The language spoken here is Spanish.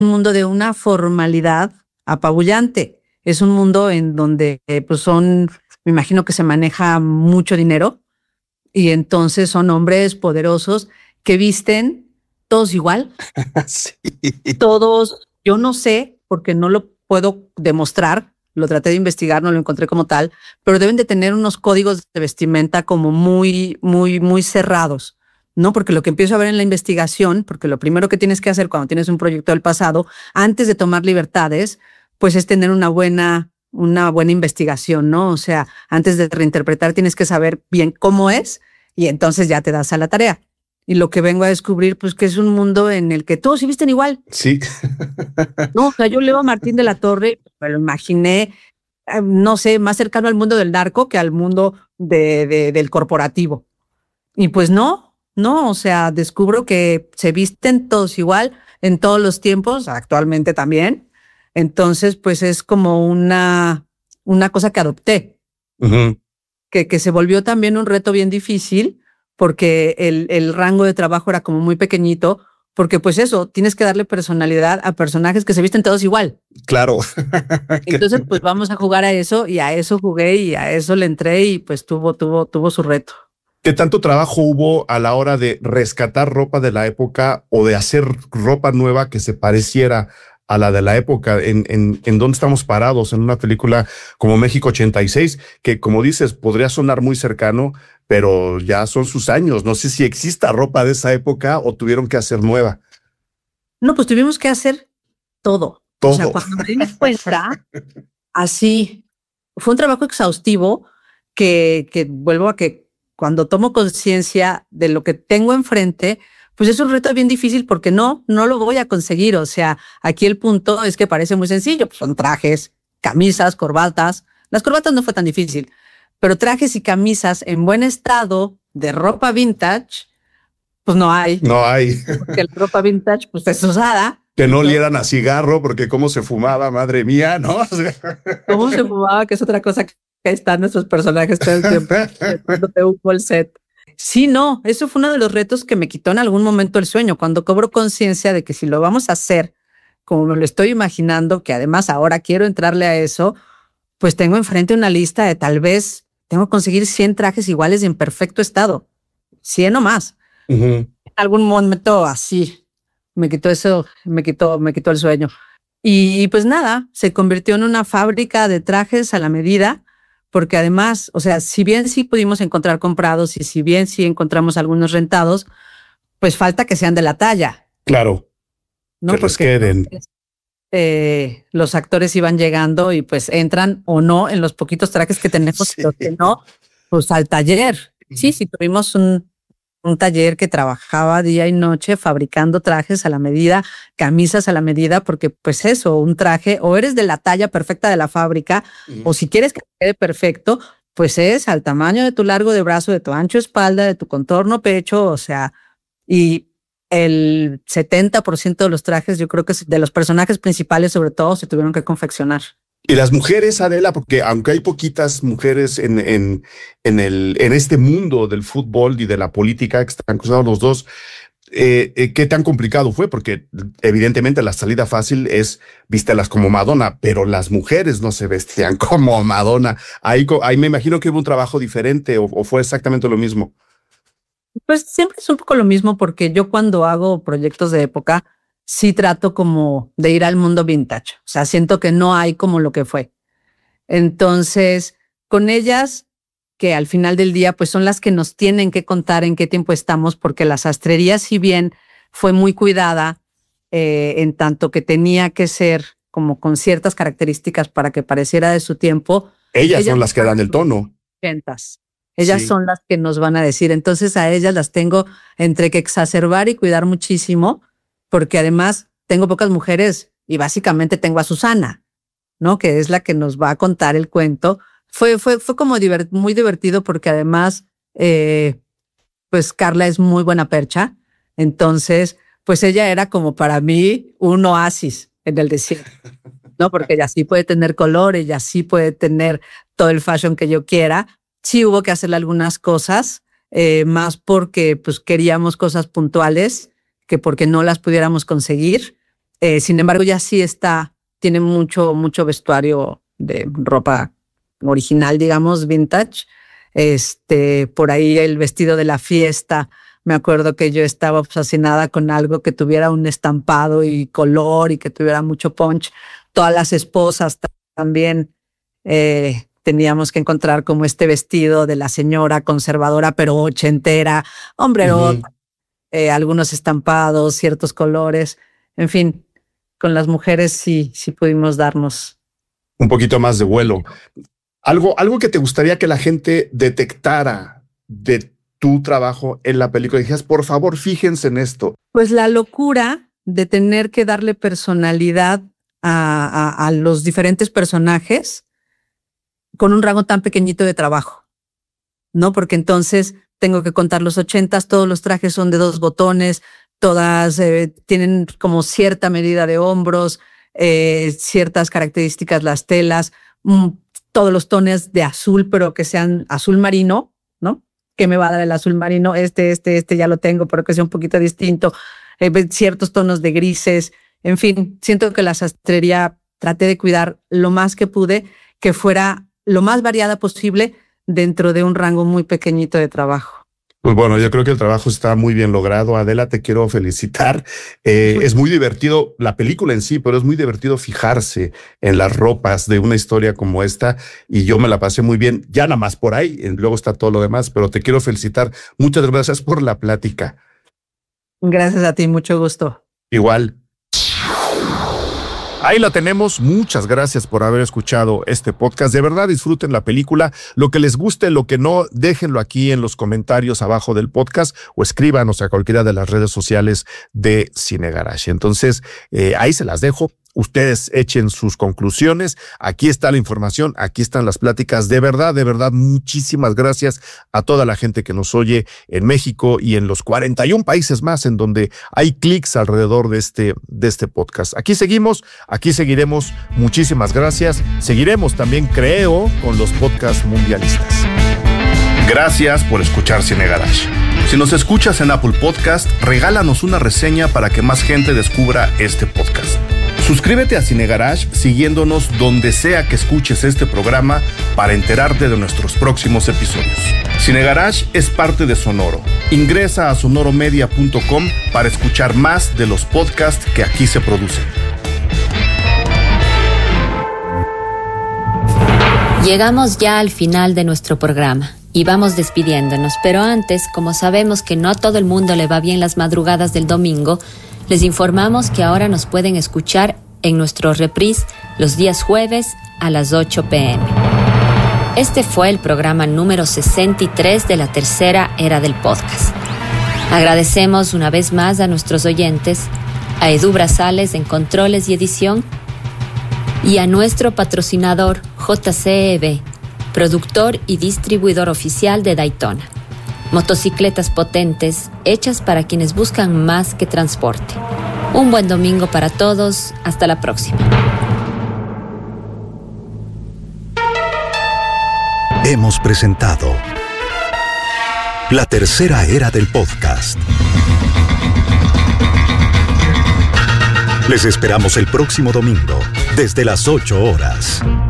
un mundo de una formalidad apabullante. Es un mundo en donde pues me imagino que se maneja mucho dinero y entonces son hombres poderosos que visten todos igual. Sí. Todos, yo no sé, porque no lo puedo demostrar, lo traté de investigar, no lo encontré como tal, pero deben de tener unos códigos de vestimenta como muy, muy, muy cerrados, ¿no? Porque lo que empiezo a ver en la investigación, porque lo primero que tienes que hacer cuando tienes un proyecto del pasado, antes de tomar libertades, pues es tener una buena investigación, ¿no? O sea, antes de reinterpretar tienes que saber bien cómo es y entonces ya te das a la tarea. Y lo que vengo a descubrir, pues que es un mundo en el que todos se visten igual. Sí. No, o sea, yo leo a Martín de la Torre, me lo imaginé, no sé, más cercano al mundo del narco que al mundo del corporativo. Y pues no, o sea, descubro que se visten todos igual en todos los tiempos, actualmente también. Entonces, pues es como una cosa que adopté, Uh-huh. que se volvió también un reto bien difícil, porque el rango de trabajo era como muy pequeñito, porque pues eso, tienes que darle personalidad a personajes que se visten todos igual. Claro. Entonces, pues vamos a jugar a eso, y a eso jugué, y a eso le entré, y pues tuvo su reto. ¿Qué tanto trabajo hubo a la hora de rescatar ropa de la época o de hacer ropa nueva que se pareciera a la de la época? ¿En dónde estamos parados? En una película como México 86, que como dices, podría sonar muy cercano, pero ya son sus años. No sé si exista ropa de esa época o tuvieron que hacer nueva. No, pues tuvimos que hacer todo. Todo. O sea, cuando me di cuenta, así, fue un trabajo exhaustivo que vuelvo a que cuando tomo conciencia de lo que tengo enfrente, pues es un reto bien difícil porque no lo voy a conseguir. O sea, aquí el punto es que parece muy sencillo. Pues son trajes, camisas, corbatas. Las corbatas no fue tan difícil, pero trajes y camisas en buen estado de ropa vintage, pues no hay. No hay. Porque la ropa vintage pues es usada. Que no olieran a cigarro, porque cómo se fumaba, madre mía, ¿no? ¿Cómo se fumaba? Que es otra cosa que están nuestros personajes todo el tiempo de un full set. Sí, no, eso fue uno de los retos que me quitó en algún momento el sueño, cuando cobro conciencia de que si lo vamos a hacer como me lo estoy imaginando, que además ahora quiero entrarle a eso, pues tengo enfrente una lista de tal vez tengo que conseguir 100 trajes iguales y en perfecto estado, 100 o más. Uh-huh. En algún momento así me quitó eso, me quitó el sueño. Y pues nada, se convirtió en una fábrica de trajes a la medida, porque además, o sea, si bien sí pudimos encontrar comprados y si bien sí encontramos algunos rentados, pues falta que sean de la talla. Claro. ¿No? Que les porque queden. Los actores iban llegando y pues entran o no en los poquitos trajes que tenemos, Sí. los que no, pues al taller. Sí, tuvimos un taller que trabajaba día y noche fabricando trajes a la medida, camisas a la medida, porque pues eso, un traje o eres de la talla perfecta de la fábrica o si quieres que quede perfecto, pues es al tamaño de tu largo de brazo, de tu ancho espalda, de tu contorno pecho, o sea, y el 70% de los trajes, yo creo que de los personajes principales sobre todo, se tuvieron que confeccionar. Y las mujeres, Adela, porque aunque hay poquitas mujeres en este mundo del fútbol y de la política, que están cruzados los dos, ¿qué tan complicado fue? Porque evidentemente la salida fácil es vístelas como Madonna, pero las mujeres no se vestían como Madonna. Ahí me imagino que hubo un trabajo diferente o fue exactamente lo mismo. Pues siempre es un poco lo mismo, porque yo cuando hago proyectos de época, sí trato como de ir al mundo vintage. O sea, siento que no hay como lo que fue. Entonces, con ellas, que al final del día, pues son las que nos tienen que contar en qué tiempo estamos, porque la sastrería, si bien fue muy cuidada, en tanto que tenía que ser como con ciertas características para que pareciera de su tiempo. Ellas son las que dan el tono. Ellas son las que nos van a decir. Entonces a ellas las tengo entre que exacerbar y cuidar muchísimo, porque además tengo pocas mujeres y básicamente tengo a Susana, ¿no? Que es la que nos va a contar el cuento. Fue como muy divertido, porque además, pues Carla es muy buena percha. Entonces, pues ella era como para mí un oasis en el desierto, ¿no? Porque ella sí puede tener color, ella sí puede tener todo el fashion que yo quiera. Sí hubo que hacerle algunas cosas, más porque pues queríamos cosas puntuales que porque no las pudiéramos conseguir. Sin embargo, ya sí tiene mucho vestuario de ropa original, digamos, vintage. Por ahí el vestido de la fiesta. Me acuerdo que yo estaba obsesionada con algo que tuviera un estampado y color y que tuviera mucho punch. Todas las esposas también teníamos que encontrar como este vestido de la señora conservadora, pero ochentera, hombrerota, algunos estampados, ciertos colores. En fin, con las mujeres sí pudimos darnos un poquito más de vuelo. Algo que te gustaría que la gente detectara de tu trabajo en la película. Dijeras, por favor, fíjense en esto. Pues la locura de tener que darle personalidad a los diferentes personajes con un rango tan pequeñito de trabajo, ¿no? Porque entonces tengo que contar los 80s, todos los trajes son de 2 botones, todas tienen como cierta medida de hombros, ciertas características las telas, todos los tonos de azul, pero que sean azul marino, ¿no? ¿Qué me va a dar el azul marino? Este ya lo tengo, pero que sea un poquito distinto. Ciertos tonos de grises. En fin, siento que la sastrería traté de cuidar lo más que pude, que fuera lo más variada posible dentro de un rango muy pequeñito de trabajo. Pues bueno, yo creo que el trabajo está muy bien logrado. Adela, te quiero felicitar. Es muy divertido la película en sí, pero es muy divertido fijarse en las ropas de una historia como esta y yo me la pasé muy bien. Ya nada más por ahí, luego está todo lo demás, pero te quiero felicitar. Muchas gracias por la plática. Gracias a ti, mucho gusto. Igual. Ahí la tenemos. Muchas gracias por haber escuchado este podcast. De verdad, disfruten la película. Lo que les guste, lo que no, déjenlo aquí en los comentarios abajo del podcast o escríbanos a cualquiera de las redes sociales de Cine Garage. Entonces, ahí se las dejo. Ustedes echen sus conclusiones. Aquí está la información, aquí están las pláticas. De verdad, muchísimas gracias a toda la gente que nos oye en México y en los 41 países más en donde hay clics alrededor de este podcast. Aquí seguimos, aquí seguiremos. Muchísimas gracias. Seguiremos también, creo, con los podcasts mundialistas. Gracias por escuchar Cine Garage. Si nos escuchas en Apple Podcast, regálanos una reseña para que más gente descubra este podcast. Suscríbete a Cine Garage siguiéndonos donde sea que escuches este programa para enterarte de nuestros próximos episodios. Cine Garage es parte de Sonoro. Ingresa a sonoromedia.com para escuchar más de los podcasts que aquí se producen. Llegamos ya al final de nuestro programa y vamos despidiéndonos, pero antes, como sabemos que no a todo el mundo le va bien las madrugadas del domingo, les informamos que ahora nos pueden escuchar en nuestro reprise los días jueves a las 8 p.m. Este fue el programa número 63 de la tercera era del podcast. Agradecemos una vez más a nuestros oyentes, a Edu Brazales en controles y edición, y a nuestro patrocinador JCEB, productor y distribuidor oficial de Daytona. Motocicletas potentes hechas para quienes buscan más que transporte. Un buen domingo para todos. Hasta la próxima. Hemos presentado la tercera era del podcast. Les esperamos el próximo domingo desde las 8 horas.